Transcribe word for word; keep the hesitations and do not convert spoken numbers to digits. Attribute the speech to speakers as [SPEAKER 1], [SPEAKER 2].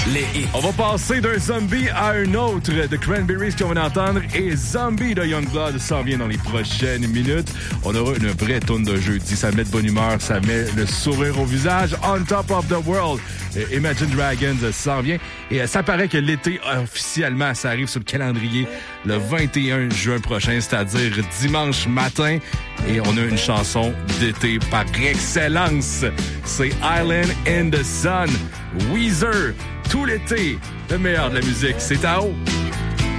[SPEAKER 1] Les hits.
[SPEAKER 2] On va passer d'un zombie à un autre. The Cranberries qu'on vient d'entendre et Zombie de Youngblood s'en vient dans les prochaines minutes. On aura une vraie tourne de jeudi. Ça met de bonne humeur, ça met le sourire au visage. On Top of the World. Imagine Dragons s'en vient. Et ça paraît que l'été, officiellement, ça arrive sur le calendrier le vingt et un juin prochain, c'est-à-dire dimanche matin. Et on a une chanson d'été par excellence. C'est Island in the Sun. Weezer. Tout l'été, le meilleur de la musique, c'est à haut.